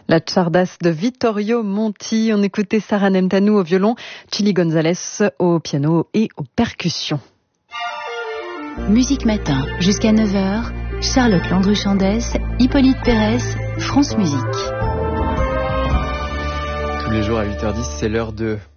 La Czardas de Vittorio Monti. On écoutait Sarah Nemtanou au violon, Chili Gonzalez au piano et aux percussions. Musique Matin, jusqu'à 9h, Charlotte Landru-Chandès, Hippolyte Pérez, France Musique. Tous les jours à 8h10, c'est l'heure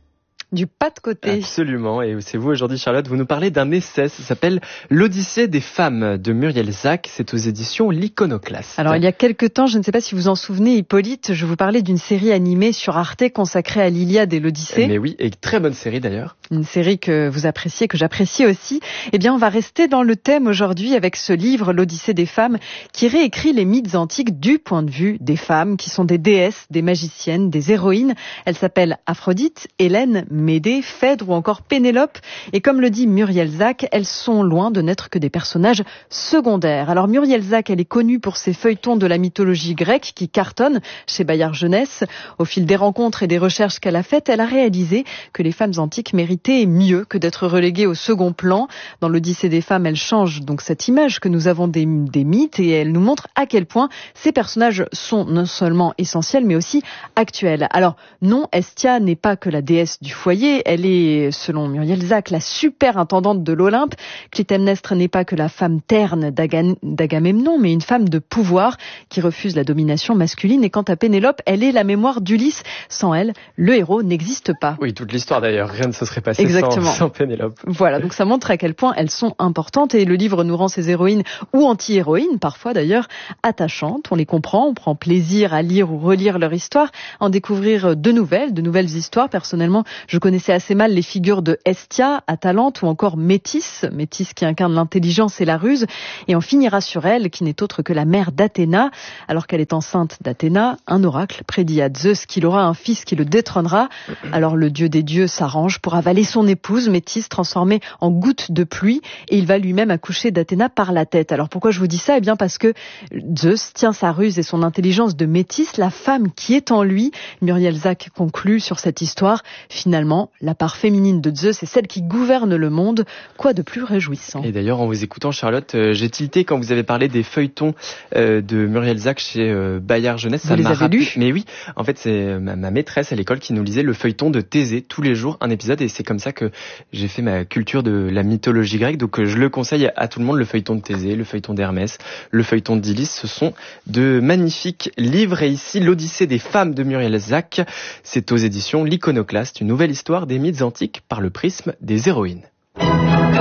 du pas de côté. Absolument, et c'est vous aujourd'hui Charlotte, vous nous parlez d'un essai, ça s'appelle L'Odyssée des femmes de Muriel Zac, c'est aux éditions L'Iconoclaste. Alors il y a quelques temps, je ne sais pas si vous en souvenez Hippolyte, je vous parlais d'une série animée sur Arte consacrée à l'Iliade et l'Odyssée. Mais oui, et très bonne série d'ailleurs. Une série que vous appréciez, que j'apprécie aussi. Eh bien on va rester dans le thème aujourd'hui avec ce livre, L'Odyssée des femmes, qui réécrit les mythes antiques du point de vue des femmes, qui sont des déesses, des magiciennes, des héroïnes. Elles s'appellent Aphrodite, Hélène, Médée, Phèdre ou encore Pénélope. Et comme le dit Muriel Zac, elles sont loin de n'être que des personnages secondaires. Alors Muriel Zac, elle est connue pour ses feuilletons de la mythologie grecque qui cartonnent chez Bayard Jeunesse. Au fil des rencontres et des recherches qu'elle a faites, elle a réalisé que les femmes antiques méritaient mieux que d'être reléguées au second plan. Dans l'Odyssée des femmes, elle change donc cette image que nous avons des mythes et elle nous montre à quel point ces personnages sont non seulement essentiels mais aussi actuels. Alors non, Hestia n'est pas que la déesse du foyer. Elle est, selon Muriel Zac, la super intendante de l'Olympe. Clytemnestre n'est pas que la femme terne d'Agamemnon, mais une femme de pouvoir qui refuse la domination masculine. Et quant à Pénélope, elle est la mémoire d'Ulysse. Sans elle, le héros n'existe pas. Oui, toute l'histoire d'ailleurs, rien ne se serait passé sans Pénélope. Voilà, donc ça montre à quel point elles sont importantes et le livre nous rend ces héroïnes, ou anti-héroïnes parfois d'ailleurs, attachantes. On les comprend, on prend plaisir à lire ou relire leur histoire, en découvrir de nouvelles histoires. Personnellement, je connaissais assez mal les figures de Hestia, Atalante ou encore Métis qui incarne l'intelligence et la ruse. Et on finira sur elle, qui n'est autre que la mère d'Athéna. Alors qu'elle est enceinte d'Athéna, un oracle prédit à Zeus qu'il aura un fils qui le détrônera. Alors le dieu des dieux s'arrange pour avaler son épouse, Métis, transformée en goutte de pluie, et il va lui-même accoucher d'Athéna par la tête. Alors pourquoi je vous dis ça ? Eh bien parce que Zeus tient sa ruse et son intelligence de Métis, la femme qui est en lui. Muriel Zac conclut sur cette histoire. Finalement, la part féminine de Zeus est celle qui gouverne le monde. Quoi de plus réjouissant ? Et d'ailleurs, en vous écoutant, Charlotte, j'ai tilté quand vous avez parlé des feuilletons de Muriel Zac chez Bayard Jeunesse. Vous les avez lus ? Mais oui, en fait, c'est ma maîtresse à l'école qui nous lisait le feuilleton de Thésée tous les jours, un épisode, et c'est comme ça que j'ai fait ma culture de la mythologie grecque. Donc je le conseille à tout le monde, le feuilleton de Thésée, le feuilleton d'Hermès, le feuilleton d'Ulysse. Ce sont de magnifiques livres. Et ici, l'Odyssée des femmes de Muriel Zac, c'est aux éditions L'Iconoclaste, une nouvelle histoire des mythes antiques par le prisme des héroïnes.